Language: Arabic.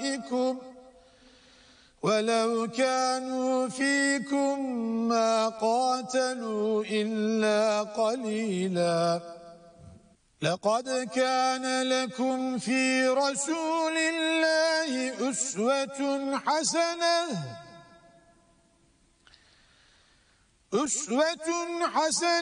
ورائكم ولو كانوا فيكم ما قاتلوا إلا قليلا لقد كان لكم في رسول الله أسوة حسنة